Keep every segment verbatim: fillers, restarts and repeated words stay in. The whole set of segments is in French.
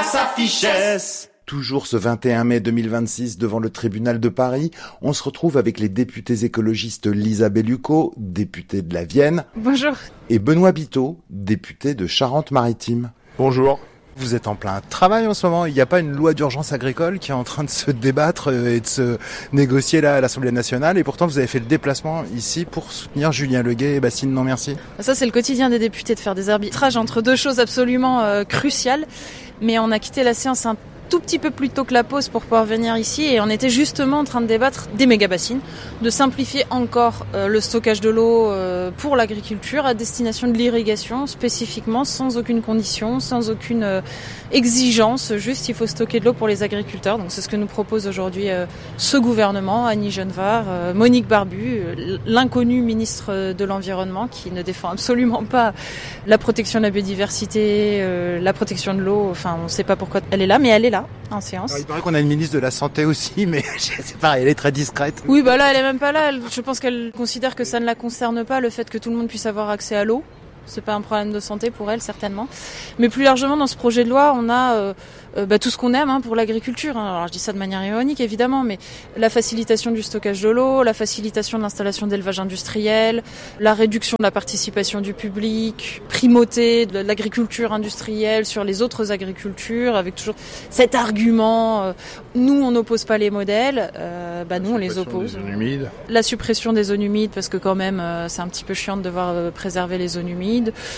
à sa fichesse. Toujours ce vingt et un mai deux mille vingt-six, devant le tribunal de Paris, on se retrouve avec les députés écologistes Lisa Bellucco, députée de la Vienne. Bonjour. Et Benoît Biteau, député de Charente-Maritime. Bonjour. Vous êtes en plein travail en ce moment. Il n'y a pas une loi d'urgence agricole qui est en train de se débattre et de se négocier là à l'Assemblée nationale. Et pourtant, vous avez fait le déplacement ici pour soutenir Julien Leguet et Bastine Non Merci. Ça, c'est le quotidien des députés de faire des arbitrages entre deux choses absolument euh, cruciales. Mais on a quitté la séance un tout petit peu plus tôt que la pause pour pouvoir venir ici et on était justement en train de débattre des méga-bassines, de simplifier encore euh, le stockage de l'eau euh, pour l'agriculture à destination de l'irrigation spécifiquement, sans aucune condition, sans aucune euh, exigence, juste il faut stocker de l'eau pour les agriculteurs. Donc c'est ce que nous propose aujourd'hui euh, ce gouvernement, Annie Genevard, euh, Monique Barbu, euh, l'inconnu ministre de l'Environnement qui ne défend absolument pas la protection de la biodiversité, euh, la protection de l'eau, enfin on ne sait pas pourquoi elle est là, mais elle est là en séance. Alors, il paraît qu'on a une ministre de la Santé aussi, mais c'est pareil, elle est très discrète. Oui, bah là, elle est même pas là. Elle, je pense qu'elle considère que ça ne la concerne pas, le fait que tout le monde puisse avoir accès à l'eau. C'est pas un problème de santé pour elle, certainement. Mais plus largement, dans ce projet de loi, on a euh, euh, bah, tout ce qu'on aime hein, pour l'agriculture. Hein. Alors, je dis ça de manière ironique, évidemment, mais la facilitation du stockage de l'eau, la facilitation de l'installation d'élevage industriel, la réduction de la participation du public, primauté de l'agriculture industrielle sur les autres agricultures, avec toujours cet argument. Euh, nous, on n'oppose pas les modèles, euh, bah nous, on les oppose. Des zones humides. La suppression des zones humides, parce que quand même, euh, c'est un petit peu chiant de devoir euh, préserver les zones humides.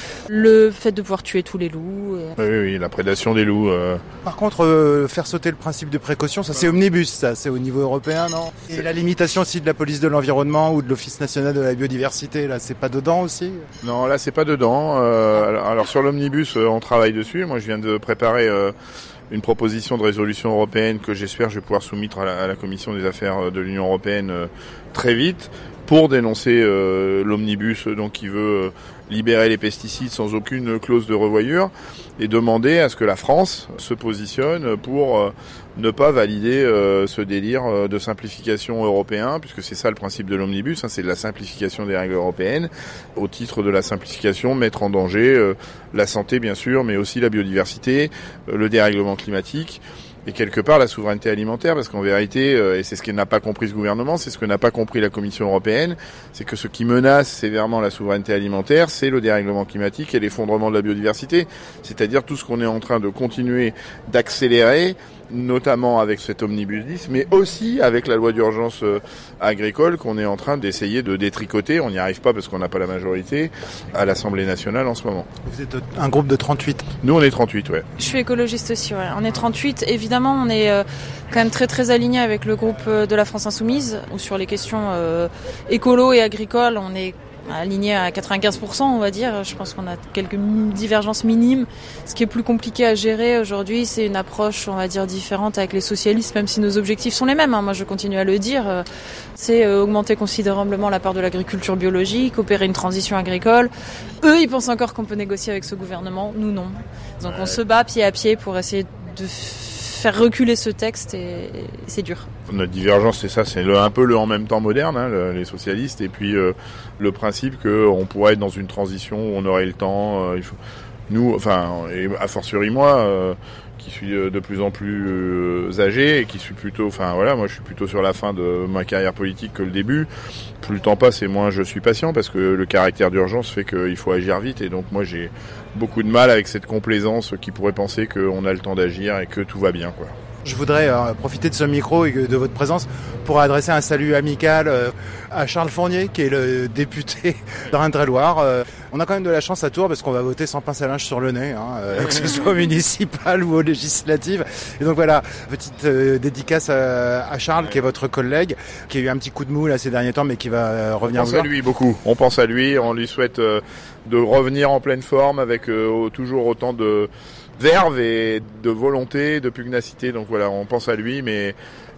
Le fait de pouvoir tuer tous les loups. Et... Oui, oui, la prédation des loups. Euh... Par contre, euh, faire sauter le principe de précaution, ça c'est omnibus, ça, c'est au niveau européen, non? Et la limitation aussi de la police de l'environnement ou de l'Office national de la biodiversité, là, c'est pas dedans aussi? Non, là, c'est pas dedans. Euh, alors, alors sur l'omnibus, euh, on travaille dessus. Moi, je viens de préparer euh, une proposition de résolution européenne que j'espère je vais pouvoir soumettre à la, à la Commission des affaires de l'Union européenne euh, très vite pour dénoncer euh, l'omnibus, donc qui veut euh, libérer les pesticides sans aucune clause de revoyure et demander à ce que la France se positionne pour euh, ne pas valider euh, ce délire euh, de simplification européen, puisque c'est ça le principe de l'omnibus, hein, c'est de la simplification des règles européennes, au titre de la simplification, mettre en danger euh, la santé bien sûr, mais aussi la biodiversité, euh, le dérèglement climatique, et quelque part la souveraineté alimentaire, parce qu'en vérité, euh, et c'est ce que n'a pas compris ce gouvernement, c'est ce que n'a pas compris la Commission européenne, c'est que ce qui menace sévèrement la souveraineté alimentaire, c'est le dérèglement climatique et l'effondrement de la biodiversité, c'est-à-dire tout ce qu'on est en train de continuer d'accélérer, notamment avec cet omnibus dix, mais aussi avec la loi d'urgence euh, agricole qu'on est en train d'essayer de détricoter. On n'y arrive pas parce qu'on n'a pas la majorité à l'Assemblée nationale en ce moment. Vous êtes un groupe de trente-huit? Nous, on est trente-huit, ouais. Je suis écologiste aussi, ouais. On est trente-huit. Évidemment, on est euh, quand même très très aligné avec le groupe de la France Insoumise, où sur les questions euh, écolo et agricoles, on est aligné à quatre-vingt-quinze pour cent, on va dire. Je pense qu'on a quelques divergences minimes. Ce qui est plus compliqué à gérer aujourd'hui, c'est une approche, on va dire, différente avec les socialistes, même si nos objectifs sont les mêmes. Hein. Moi, je continue à le dire. C'est augmenter considérablement la part de l'agriculture biologique, opérer une transition agricole. Eux, ils pensent encore qu'on peut négocier avec ce gouvernement. Nous, non. Donc, on se bat pied à pied pour essayer de faire reculer ce texte et c'est dur. Notre divergence, c'est ça, c'est le, un peu le en même temps moderne, hein, le, les socialistes, et puis euh, le principe qu'on pourrait être dans une transition où on aurait le temps. Euh, il faut, nous, enfin, et a fortiori moi, euh, qui suis de plus en plus euh, âgé et qui suis plutôt, enfin voilà, moi je suis plutôt sur la fin de ma carrière politique que le début. Plus le temps passe et moins je suis patient parce que le caractère d'urgence fait qu'il faut agir vite et donc moi j'ai beaucoup de mal avec cette complaisance qui pourrait penser qu'on a le temps d'agir et que tout va bien, quoi. Je voudrais euh, profiter de ce micro et de votre présence pour adresser un salut amical euh, à Charles Fournier, qui est le député d'Indre-et-Loire. Euh, on a quand même de la chance à Tours parce qu'on va voter sans pince à linge sur le nez, hein, euh, que ce soit au municipal ou aux législatives. Et donc voilà, petite euh, dédicace à, à Charles, qui est votre collègue, qui a eu un petit coup de mou là ces derniers temps, mais qui va euh, revenir. On pense à lui beaucoup. On pense à lui, on lui souhaite euh, de revenir en pleine forme avec euh, toujours autant de verve et de volonté, de pugnacité. Donc voilà, on pense à lui, mais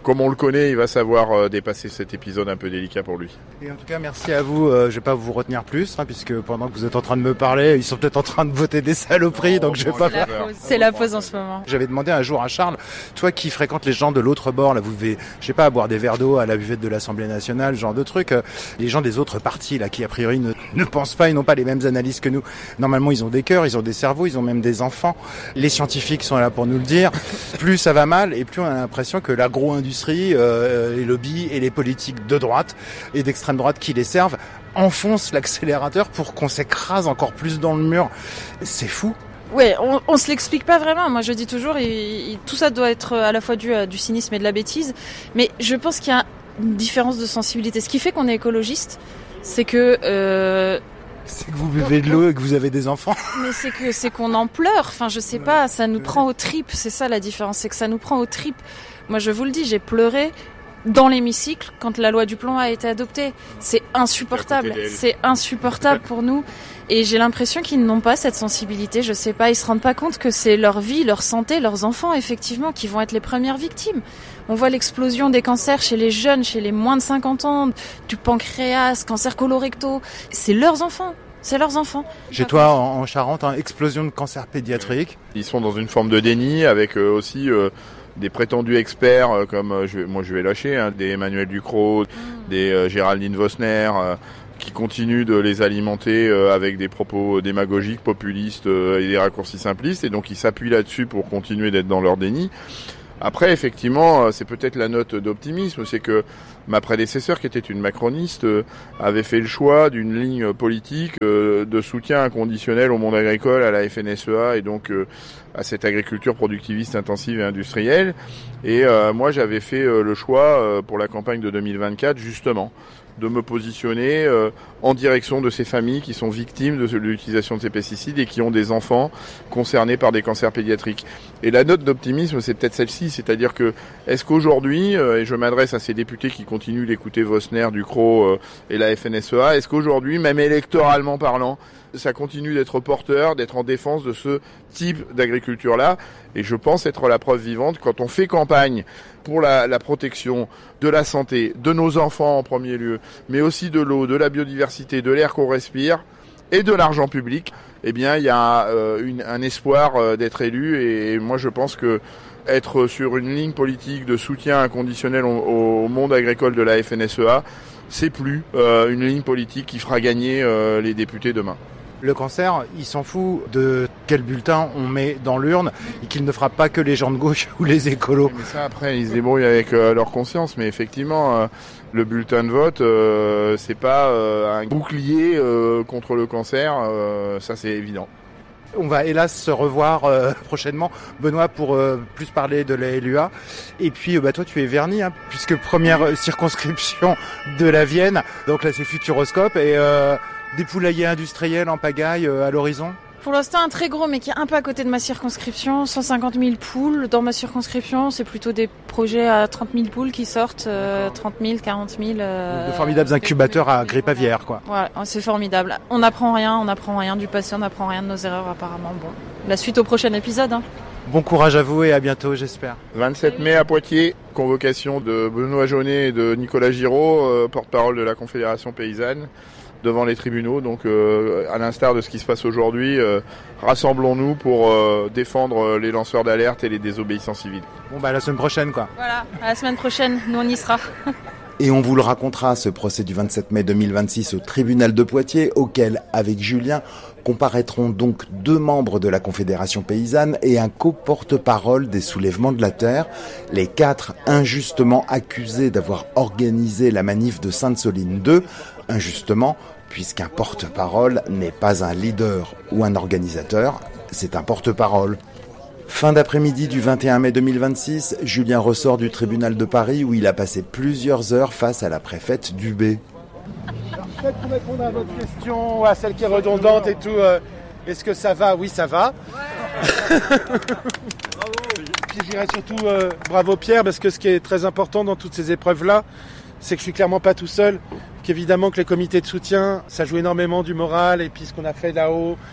comme on le connaît, il va savoir euh, dépasser cet épisode un peu délicat pour lui. Et en tout cas, merci à vous. Euh, je vais pas vous retenir plus, hein, puisque pendant que vous êtes en train de me parler, ils sont peut-être en train de voter des saloperies, donc je vais pas. C'est la pause, c'est la pause en ce moment. J'avais demandé un jour à Charles, toi qui fréquentes les gens de l'autre bord, là, vous devez, je sais pas, boire des verres d'eau à la buvette de l'Assemblée nationale, ce genre de trucs. Euh, les gens des autres partis, là, qui a priori ne, ne pensent pas, ils n'ont pas les mêmes analyses que nous. Normalement, ils ont des cœurs, ils ont des cerveaux, ils ont même des enfants. Les scientifiques sont là pour nous le dire. Plus ça va mal, et plus on a l'impression que l'agro-industrie, euh, les lobbies et les politiques de droite et d'extrême droite qui les servent enfoncent l'accélérateur pour qu'on s'écrase encore plus dans le mur. C'est fou. Oui, on, on se l'explique pas vraiment. Moi, je dis toujours, il, il, tout ça doit être à la fois dû à du cynisme et de la bêtise. Mais je pense qu'il y a une différence de sensibilité. Ce qui fait qu'on est écologiste, c'est que... Euh, c'est que vous buvez de l'eau et que vous avez des enfants. Mais c'est que c'est qu'on en pleure. Enfin, je sais pas, ça nous prend aux tripes. C'est ça la différence, c'est que ça nous prend aux tripes. Moi, je vous le dis, j'ai pleuré dans l'hémicycle quand la loi du plomb a été adoptée. C'est insupportable. C'est insupportable pour nous. Et j'ai l'impression qu'ils n'ont pas cette sensibilité. Je sais pas, ils se rendent pas compte que c'est leur vie, leur santé, leurs enfants, effectivement, qui vont être les premières victimes. On voit l'explosion des cancers chez les jeunes, chez les moins de cinquante ans, du pancréas, cancer colorectal. C'est leurs enfants. C'est leurs enfants. Chez toi, en, en Charente, hein, explosion de cancer pédiatrique. Ils sont dans une forme de déni avec euh, aussi euh, des prétendus experts euh, comme, euh, je vais, moi je vais lâcher, hein, des Emmanuel Ducrot, mmh. des euh, Géraldine Vosner, euh, qui continuent de les alimenter euh, avec des propos démagogiques, populistes euh, et des raccourcis simplistes. Et donc ils s'appuient là-dessus pour continuer d'être dans leur déni. Après, effectivement, c'est peut-être la note d'optimisme, c'est que ma prédécesseure, qui était une macroniste, avait fait le choix d'une ligne politique de soutien inconditionnel au monde agricole, à la F N S E A et donc à cette agriculture productiviste, intensive et industrielle. Et euh, moi, j'avais fait le choix pour la campagne de deux mille vingt-quatre, justement, de me positionner euh, en direction de ces familles qui sont victimes de l'utilisation de ces pesticides et qui ont des enfants concernés par des cancers pédiatriques. Et la note d'optimisme, c'est peut-être celle-ci, c'est-à-dire que est-ce qu'aujourd'hui, euh, et je m'adresse à ces députés qui continuent d'écouter Vosner, Ducrot euh, et la F N S E A, est-ce qu'aujourd'hui, même électoralement parlant, ça continue d'être porteur, d'être en défense de ce type d'agriculture-là. Et je pense être la preuve vivante quand on fait campagne pour la, la protection de la santé, de nos enfants en premier lieu, mais aussi de l'eau, de la biodiversité, de l'air qu'on respire et de l'argent public, eh bien, il y a euh, une, un espoir euh, d'être élu. Et moi, je pense que être sur une ligne politique de soutien inconditionnel au, au monde agricole de la F N S E A, c'est plus euh, une ligne politique qui fera gagner euh, les députés demain. Le cancer, il s'en fout de quel bulletin on met dans l'urne et qu'il ne frappe pas que les gens de gauche ou les écolos. Mais ça, après, ils se débrouillent avec euh, leur conscience. Mais effectivement, euh, le bulletin de vote, euh, c'est pas euh, un bouclier euh, contre le cancer. Euh, ça, c'est évident. On va hélas se revoir euh, prochainement, Benoît, pour euh, plus parler de la L U A. Et puis, euh, bah, toi, tu es Verny, hein, puisque première euh, circonscription de la Vienne. Donc là, c'est Futuroscope et euh, des poulaillers industriels en pagaille euh, à l'horizon. Pour l'instant, un très gros, mais qui est un peu à côté de ma circonscription. cent cinquante mille poules. Dans ma circonscription, c'est plutôt des projets à trente mille poules qui sortent. Euh, trente mille, quarante mille. Euh, de formidables incubateurs à grippe aviaire, quoi. Ouais, c'est formidable. On n'apprend rien, on n'apprend rien du passé, on n'apprend rien de nos erreurs, apparemment. Bon, la suite au prochain épisode. Hein. Bon courage à vous et à bientôt, j'espère. vingt-sept mai à Poitiers, convocation de Benoît Jaunet et de Nicolas Giraud, euh, porte-parole de la Confédération paysanne, devant les tribunaux. Donc euh, à l'instar de ce qui se passe aujourd'hui, euh, rassemblons-nous pour euh, défendre les lanceurs d'alerte et les désobéissants civils. Bon bah à la semaine prochaine quoi. Voilà, à la semaine prochaine, nous on y sera. Et on vous le racontera, ce procès du vingt-sept mai deux mille vingt-six au tribunal de Poitiers, auquel, avec Julien, comparaîtront donc deux membres de la Confédération paysanne et un co-porte-parole des soulèvements de la terre, les quatre injustement accusés d'avoir organisé la manif de Sainte-Soline deux, injustement, puisqu'un porte-parole n'est pas un leader ou un organisateur, c'est un porte-parole. Fin d'après-midi du vingt et un mai deux mille vingt-six, Julien ressort du tribunal de Paris où il a passé plusieurs heures face à la préfète Dubé. Peut-être pour répondre à votre question, à celle qui est redondante et tout, euh, est-ce que ça va ? Oui, ça va. Ouais. Bravo. Puis je dirais surtout euh, bravo Pierre, parce que ce qui est très important dans toutes ces épreuves-là, c'est que je suis clairement pas tout seul, qu'évidemment que les comités de soutien, ça joue énormément du moral, et puis ce qu'on a fait là-haut,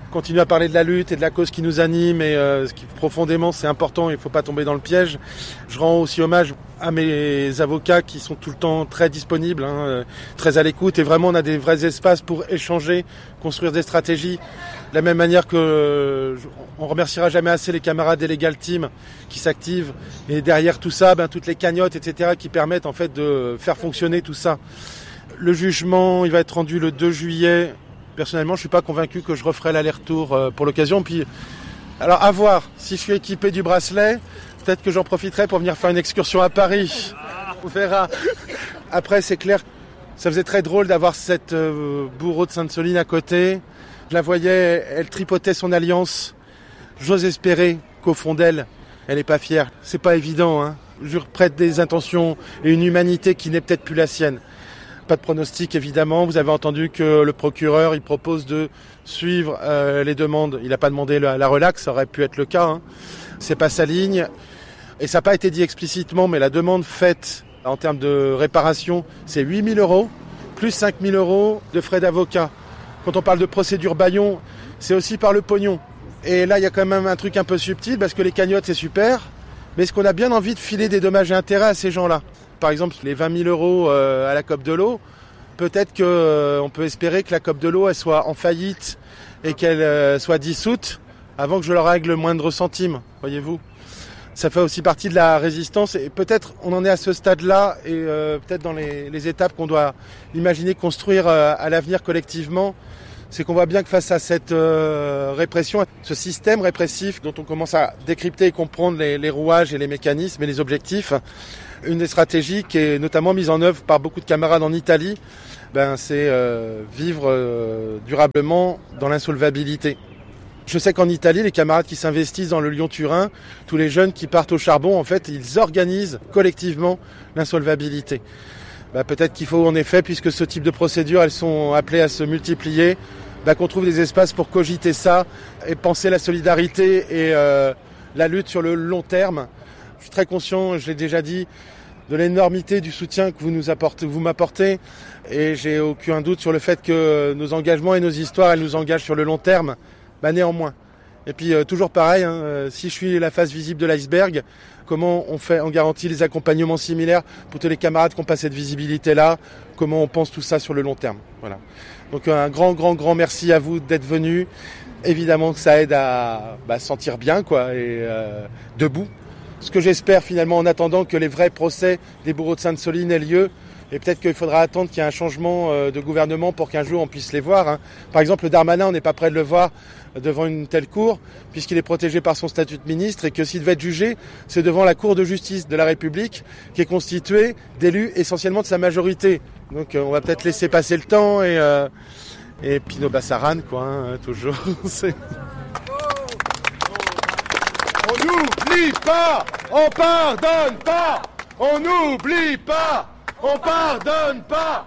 continuer à parler de la lutte et de la cause qui nous anime et euh, ce qui profondément c'est important, il ne faut pas tomber dans le piège. Je rends aussi hommage à mes avocats qui sont tout le temps très disponibles, hein, très à l'écoute et vraiment on a des vrais espaces pour échanger, construire des stratégies. De la même manière que euh, on remerciera jamais assez les camarades des Legal Team qui s'activent et derrière tout ça, ben, toutes les cagnottes, et cetera qui permettent en fait de faire fonctionner tout ça. Le jugement, il va être rendu le deux juillet. Personnellement, je suis pas convaincu que je referai l'aller-retour euh, pour l'occasion. Puis, alors à voir, si je suis équipé du bracelet, peut-être que j'en profiterai pour venir faire une excursion à Paris. On verra. Après, c'est clair, ça faisait très drôle d'avoir cette euh, bourreau de Sainte-Soline à côté. Je la voyais, elle tripotait son alliance. J'ose espérer qu'au fond d'elle, elle est pas fière. C'est pas évident, hein. Je prête des intentions et une humanité qui n'est peut-être plus la sienne. Pas de pronostic évidemment. Vous avez entendu que le procureur il propose de suivre euh, les demandes. Il n'a pas demandé la, la relaxe, ça aurait pu être le cas. Hein. C'est pas sa ligne et ça n'a pas été dit explicitement, mais la demande faite en termes de réparation, c'est huit mille euros plus cinq mille euros de frais d'avocat. Quand on parle de procédure bâillon, c'est aussi par le pognon. Et là, il y a quand même un truc un peu subtil parce que les cagnottes c'est super, mais est-ce qu'on a bien envie de filer des dommages et intérêts à ces gens-là? Par exemple, les vingt mille euros à la COP de l'eau, peut-être qu'on euh, peut espérer que la COP de l'eau elle soit en faillite et qu'elle euh, soit dissoute avant que je leur règle le moindre centime, voyez-vous. Ça fait aussi partie de la résistance et peut-être on en est à ce stade-là et euh, peut-être dans les, les étapes qu'on doit imaginer construire euh, à l'avenir collectivement, c'est qu'on voit bien que face à cette euh, répression, ce système répressif dont on commence à décrypter et comprendre les, les rouages et les mécanismes et les objectifs, une des stratégies qui est notamment mise en œuvre par beaucoup de camarades en Italie, ben, c'est euh, vivre euh, durablement dans l'insolvabilité. Je sais qu'en Italie, les camarades qui s'investissent dans le Lyon-Turin, tous les jeunes qui partent au charbon, en fait, ils organisent collectivement l'insolvabilité. Ben, peut-être qu'il faut en effet, puisque ce type de procédures, elles sont appelées à se multiplier, ben, qu'on trouve des espaces pour cogiter ça et penser la solidarité et euh, la lutte sur le long terme. Je suis très conscient, je l'ai déjà dit, de l'énormité du soutien que vous nous apportez, vous m'apportez, et j'ai aucun doute sur le fait que nos engagements et nos histoires, elles nous engagent sur le long terme, bah néanmoins. Et puis euh, toujours pareil, hein, euh, si je suis la face visible de l'iceberg, comment on fait, on garantit les accompagnements similaires pour tous les camarades qui ont pas cette visibilité-là, comment on pense tout ça sur le long terme. Voilà. Donc un grand, grand, grand merci à vous d'être venus. Évidemment que ça aide à bah, se sentir bien, quoi, et euh, debout. Ce que j'espère finalement en attendant que les vrais procès des bourreaux de Sainte-Soline aient lieu, et peut-être qu'il faudra attendre qu'il y ait un changement de gouvernement pour qu'un jour on puisse les voir. Hein. Par exemple, Darmanin, on n'est pas prêt de le voir devant une telle cour, puisqu'il est protégé par son statut de ministre, et que s'il devait être jugé, c'est devant la Cour de justice de la République, qui est constituée d'élus essentiellement de sa majorité. Donc on va peut-être laisser passer le temps, et, euh, et Pino Bassaran, quoi, hein, toujours. C'est... On n'oublie pas, on pardonne pas, on n'oublie pas, on pardonne pas.